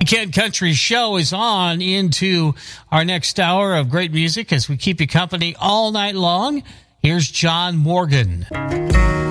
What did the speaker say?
Weekend Country Show is on into our next hour of great music as we keep you company all night long. Here's John Morgan.